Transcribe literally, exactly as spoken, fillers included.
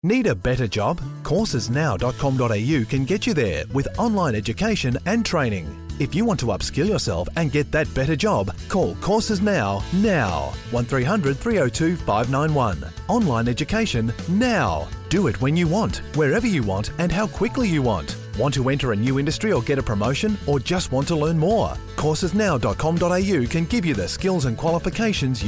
Need a better job? courses now dot com dot a u can get you there with online education and training. If you want to upskill yourself and get that better job, call Courses Now, now. one three hundred, three oh two, five nine one. Online education now. Do it when you want, wherever you want and how quickly you want. Want to enter a new industry or get a promotion, or just want to learn more? courses now dot com dot a u can give you the skills and qualifications you